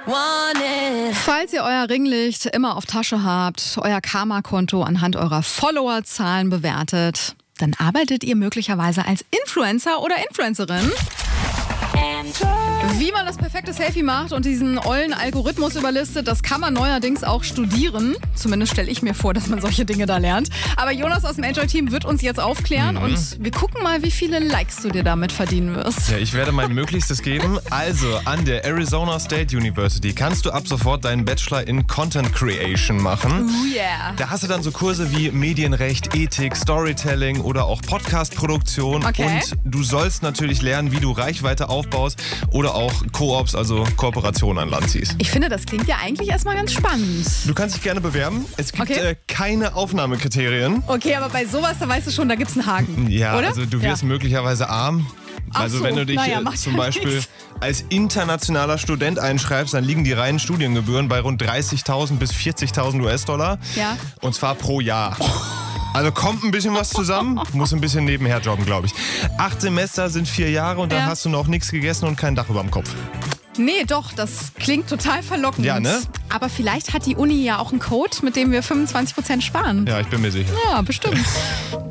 Falls ihr euer Ringlicht immer auf Tasche habt, euer Karma-Konto anhand eurer Followerzahlen bewertet, dann arbeitet ihr möglicherweise als Influencer oder Influencerin. Wie man das perfekte Selfie macht und diesen ollen Algorithmus überlistet, das kann man neuerdings auch studieren. Zumindest stelle ich mir vor, dass man solche Dinge da lernt. Aber Jonas aus dem Enjoy-Team wird uns jetzt aufklären und wir gucken mal, wie viele Likes du dir damit verdienen wirst. Ja, ich werde mein Möglichstes geben. Also, an der Arizona State University kannst du ab sofort deinen Bachelor in Content Creation machen. Oh yeah. Da hast du dann so Kurse wie Medienrecht, Ethik, Storytelling oder auch Podcast-Produktion. Okay. Und du sollst natürlich lernen, wie du Reichweite aufbaust oder auch Koops, also Kooperationen an Land ziehst. Ich finde, das klingt ja eigentlich erstmal ganz spannend. Du kannst dich gerne bewerben. Es gibt Okay. keine Aufnahmekriterien. Okay, aber bei sowas, da weißt du schon, da gibt's einen Haken. Ja, oder? also du wirst möglicherweise arm. Ach Also so, wenn du dich macht zum ja Beispiel nichts. als internationaler Student einschreibst, dann liegen die reinen Studiengebühren bei rund 30.000 bis 40.000 US-Dollar. Ja. Und zwar pro Jahr. Also kommt ein bisschen was zusammen, muss ein bisschen nebenher jobben, glaube ich. 8 Semester sind 4 Jahre und dann Ja. hast du noch nichts gegessen und kein Dach über dem Kopf. Nee, doch, das klingt total verlockend. Ja, ne? Aber vielleicht hat die Uni ja auch einen Code, mit dem wir 25% sparen. Ja, ich bin mir sicher. Ja, bestimmt.